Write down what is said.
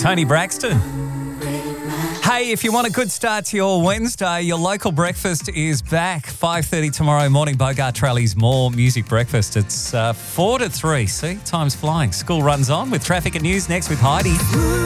Tony Braxton. Hey, if you want a good start to your Wednesday, your local breakfast is back. 5:30 tomorrow morning, Bogart Trelli's More Music Breakfast. It's 4 to 3. See, time's flying. School runs on with traffic and news next with Heidi.